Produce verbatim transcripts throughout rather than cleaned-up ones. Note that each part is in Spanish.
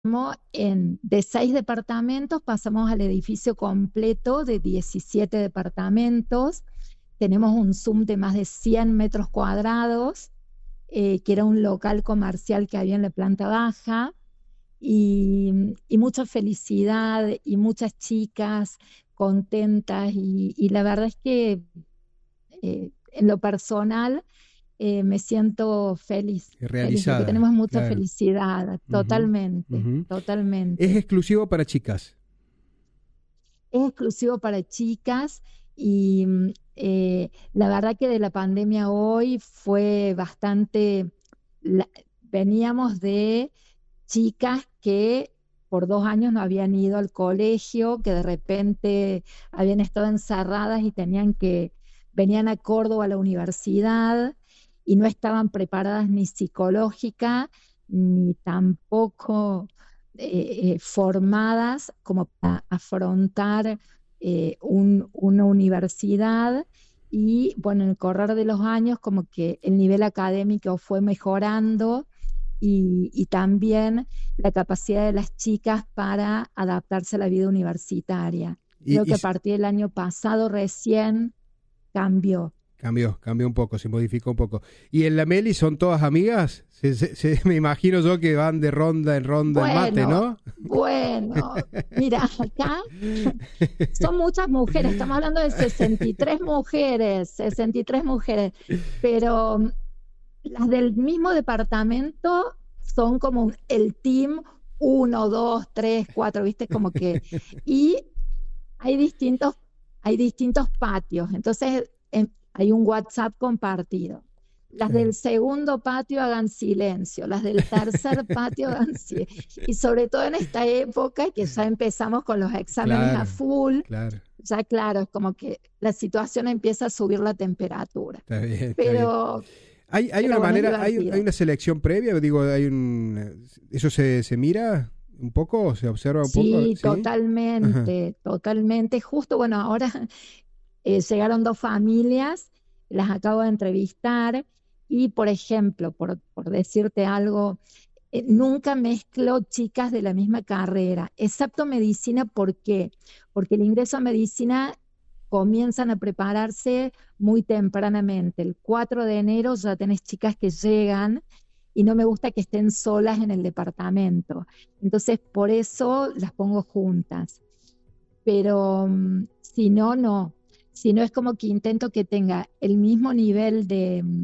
En, de seis departamentos pasamos al edificio completo de diecisiete departamentos. Tenemos un Zoom de más de cien metros cuadrados, eh, que era un local comercial que había en la planta baja, y, y mucha felicidad y muchas chicas contentas, y, y la verdad es que eh, en lo personal eh, me siento feliz, feliz, porque Realizada, tenemos mucha claro. felicidad, totalmente, Ujú, ujú. totalmente. ¿Es exclusivo para chicas? Es exclusivo para chicas y mm, eh, la verdad que de la pandemia hoy fue bastante, la- veníamos de chicas que por dos años no habían ido al colegio, que de repente habían estado encerradas y tenían que, venían a Córdoba a la universidad y no estaban preparadas ni psicológica ni tampoco eh, eh, formadas como para afrontar eh, un- una universidad. Y bueno, en el correr de los años como que el nivel académico fue mejorando, y, y también la capacidad de las chicas para adaptarse a la vida universitaria. Creo Y, y que a se- partir del año pasado recién cambió. cambió, cambió un poco, se modificó un poco. ¿Y en la Meli son todas amigas? Se- se- se- me imagino yo que van de ronda en ronda el mate, Bueno, ¿no? bueno, mira, acá son muchas mujeres, estamos hablando de sesenta y tres mujeres, sesenta y tres mujeres, pero mm, las del mismo departamento son como un- el team uno, dos, tres, cuatro, ¿viste? Como que, y hay distintos, hay distintos patios, entonces em, hay un WhatsApp compartido. Las Claro, del segundo patio hagan silencio, las del tercer patio hagan silencio. Y sobre todo en esta época que ya empezamos con los exámenes a claro, full, claro. ya claro, es como que la situación empieza a subir la temperatura. Está bien, está bien. Pero, Hay, hay pero una bueno, es manera, hay, hay divertido. una selección previa, digo, hay un, ¿eso se, se mira un poco? ¿Se observa un poco? Sí, ¿Sí? Ajá. totalmente, totalmente. Justo, bueno, ahora eh, llegaron dos familias, las acabo de entrevistar y, por ejemplo, por, por decirte algo, eh, nunca mezclo chicas de la misma carrera, excepto medicina. ¿Por qué? Porque el ingreso a medicina comienzan a prepararse muy tempranamente. El cuatro de enero ya tenés chicas que llegan y no me gusta que estén solas en el departamento. Entonces, por eso las pongo juntas. Pero mm, si no, no. Si no, es como que intento que tenga el mismo nivel de, mm,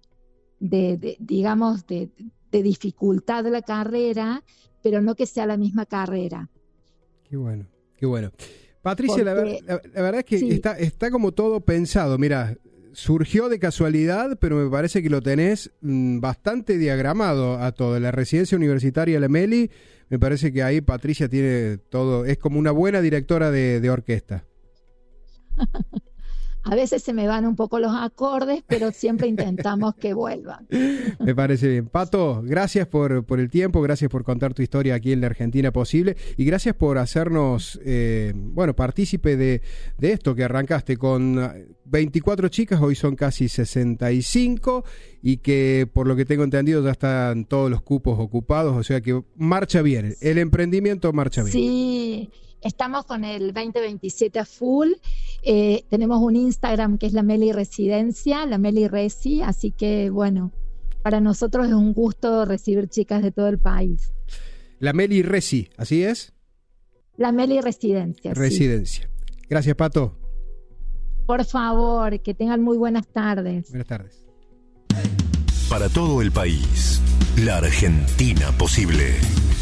de, de, digamos, de, de dificultad de la carrera, pero no que sea la misma carrera. Qué bueno, qué bueno. Patricia, la, ver- Porque, la- la verdad es que sí, está, está como todo pensado. Mira, surgió de casualidad, pero me parece que lo tenés mm, bastante diagramado a todo. La residencia universitaria La Meli, me parece que ahí Patricia tiene todo, es como una buena directora de, de orquesta. a veces se me van un poco los acordes, pero siempre intentamos que vuelvan. Me parece bien. Pato, gracias por, por el tiempo, gracias por contar tu historia aquí en la Argentina Posible y gracias por hacernos, eh, bueno, partícipe de, de esto que arrancaste con veinticuatro chicas, hoy son casi sesenta y cinco y que por lo que tengo entendido ya están todos los cupos ocupados, o sea que marcha bien, el emprendimiento marcha bien. Sí, estamos con el veinte veintisiete a full. Eh, tenemos un Instagram que es la Meli Residencia, la Meli Resi, así que bueno, para nosotros es un gusto recibir chicas de todo el país. La Meli Resi, ¿así es? La Meli Residencia, sí. Residencia. Gracias, Pato. Por favor, que tengan muy buenas tardes. Buenas tardes. Para todo el país, la Argentina Posible.